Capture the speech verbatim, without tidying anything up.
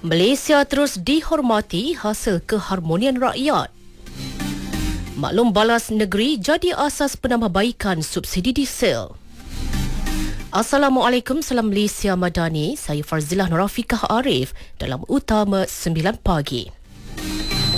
Malaysia terus dihormati hasil keharmonian rakyat. Maklum balas negeri jadi asas penambahbaikan subsidi diesel. Assalamualaikum, salam Malaysia Madani. Saya Farzilah Norafikah Arif dalam Utama sembilan pagi.